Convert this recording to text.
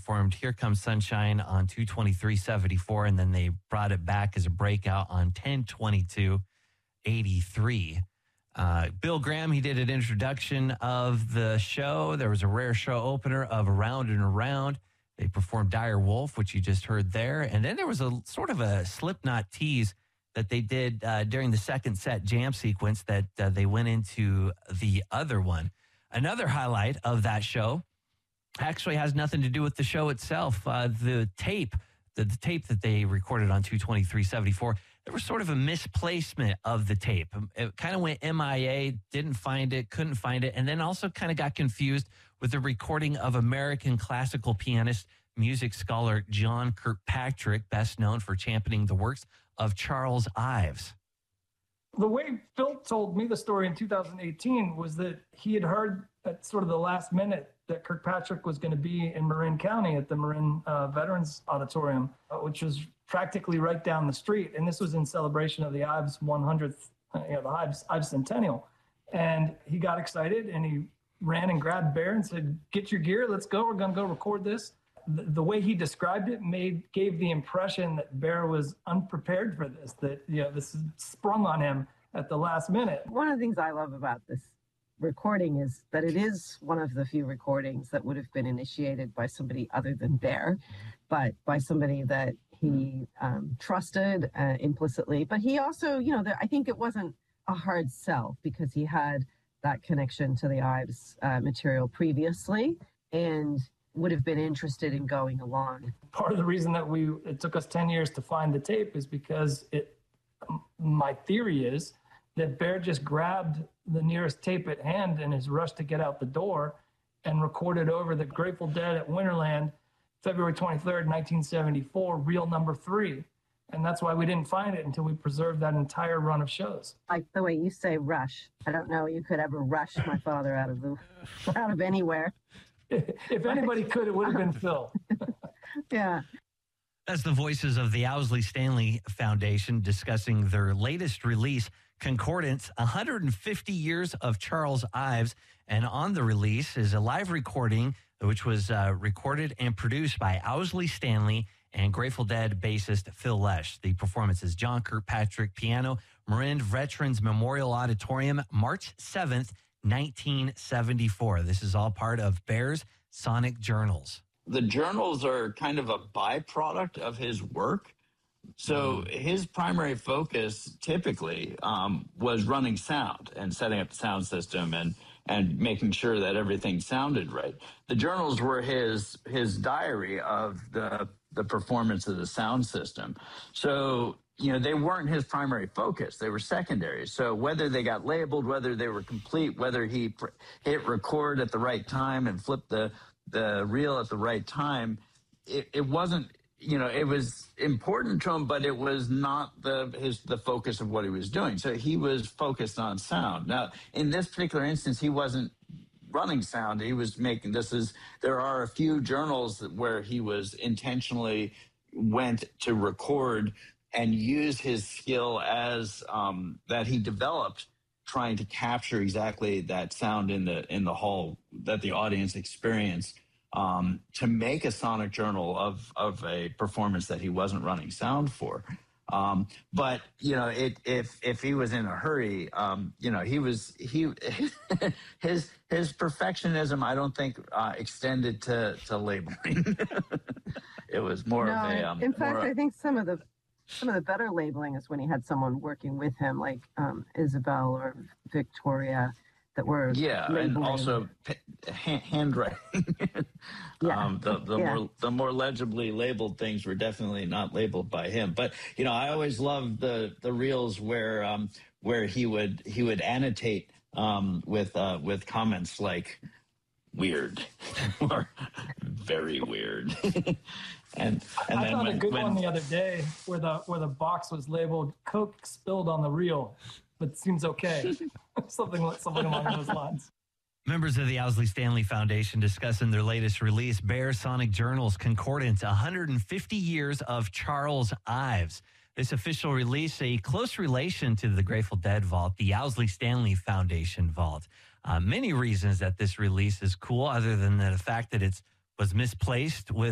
performed Here Comes Sunshine on 2/23/74, and then they brought it back as a breakout on 10/22/83. Bill Graham, he did an introduction of the show. There was a rare show opener of Around and Around. They performed Dire Wolf, which you just heard there. And then there was a sort of a Slipknot tease that they did during the second set jam sequence that they went into the other one. Another highlight of that show actually has nothing to do with the show itself. The tape that they recorded on 2/23/74, there was sort of a misplacement of the tape. It kind of went MIA, didn't find it, couldn't find it, and then also kind of got confused with the recording of American classical pianist, music scholar John Kirkpatrick, best known for championing the works of Charles Ives. The way Phil told me the story in 2018 was that he had heard at sort of the last minute that Kirkpatrick was going to be in Marin County at the Marin Veterans Auditorium, which was practically right down the street. And this was in celebration of the Ives 100th, the Ives centennial. And he got excited and he ran and grabbed Bear and said, "Get your gear, let's go. We're going to go record this." The way he described it gave the impression that Bear was unprepared for this, that this sprung on him at the last minute. One of the things I love about this recording is that it is one of the few recordings that would have been initiated by somebody other than Bear, but by somebody that he trusted implicitly. But he also, I think it wasn't a hard sell because he had that connection to the Ives material previously and would have been interested in going along. Part of the reason that it took us 10 years to find the tape is because my theory is that Bear just grabbed the nearest tape at hand in his rush to get out the door and recorded over the Grateful Dead at Winterland, February 23rd, 1974, reel number 3. And that's why we didn't find it until we preserved that entire run of shows. Like the way you say rush. I don't know you could ever rush my father out of anywhere. If anybody could, it would have been Phil. Yeah. That's the voices of the Owsley Stanley Foundation discussing their latest release, Concordance, 150 Years of Charles Ives. And on the release is a live recording, which was recorded and produced by Owsley Stanley and Grateful Dead bassist Phil Lesh. The performance is John Kirkpatrick, piano, Marin Veterans Memorial Auditorium, March 7th, 1974. This is all part of Bear's Sonic Journals. The journals are kind of a byproduct of his work. So his primary focus typically was running sound and setting up the sound system and making sure that everything sounded right. The journals were his diary of the performance of the sound system. So they weren't his primary focus. They were secondary. So whether they got labeled, whether they were complete, whether he hit record at the right time and flipped the reel at the right time, it wasn't, it was important to him, but it was not the focus of what he was doing. So he was focused on sound. Now, in this particular instance, he wasn't running sound. He was there are a few journals where he was intentionally went to record and use his skill as that he developed, trying to capture exactly that sound in the hall that the audience experienced, to make a sonic journal of a performance that he wasn't running sound for. But if he was in a hurry, his perfectionism, I don't think extended to labeling. It was more of a. In fact, I think some of the better labeling is when he had someone working with him, like Isabel or Victoria, that were labeling. And also handwriting. The more legibly labeled things were definitely not labeled by him. But I always loved the reels where he would annotate with comments like weird or very weird. And I then found a good one the other day where the box was labeled "Coke spilled on the reel," but it seems okay. something along those lines. Members of the Owsley Stanley Foundation discussing their latest release, Bear Sonic Journals, Concordance, 150 Years of Charles Ives. This official release, a close relation to the Grateful Dead vault, the Owsley Stanley Foundation vault. Many reasons that this release is cool, other than the fact that it was misplaced with